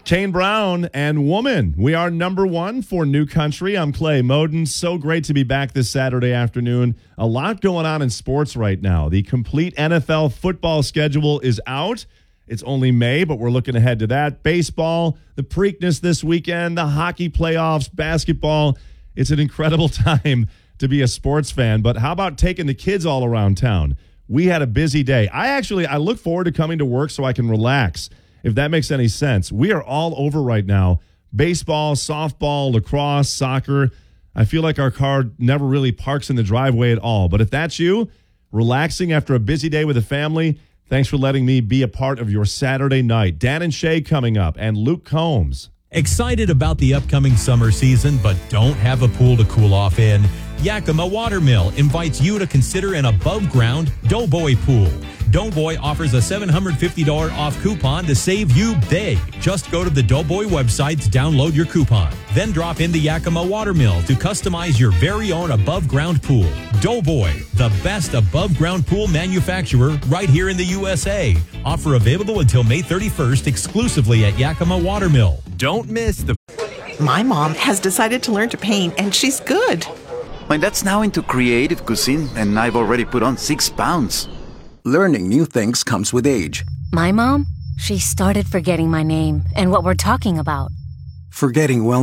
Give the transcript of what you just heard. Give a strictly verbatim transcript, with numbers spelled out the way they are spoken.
Kane Brown and Woman. We are number one for New Country. I'm Clay Moden. So great to be back this Saturday afternoon. A lot going on in sports right now. The complete N F L football schedule is out. It's only May, but we're looking ahead to that. Baseball, the Preakness this weekend, the hockey playoffs, basketball. It's an incredible time to be a sports fan. But how about taking the kids all around town? We had a busy day. I actually, I look forward to coming to work so I can relax, if that makes any sense. We are all over right now. Baseball, softball, lacrosse, soccer. I feel like our car never really parks in the driveway at all. But if that's you, relaxing after a busy day with the family, thanks for letting me be a part of your Saturday night. Dan and Shay coming up, and Luke Combs. Excited about the upcoming summer season, but don't have a pool to cool off in? Yakima Watermill invites you to consider an above-ground Doughboy pool. Doughboy offers a seven hundred fifty dollars off coupon to save you big. Just go to the Doughboy website to download your coupon. Then drop into Yakima Watermill to customize your very own above-ground pool. Doughboy, the best above-ground pool manufacturer right here in the U S A. Offer available until May thirty-first exclusively at Yakima Watermill. Don't miss the... My mom has decided to learn to paint, and she's good. My dad's now into creative cuisine, and I've already put on six pounds. Learning new things comes with age. My mom, she started forgetting my name and what we're talking about. Forgetting well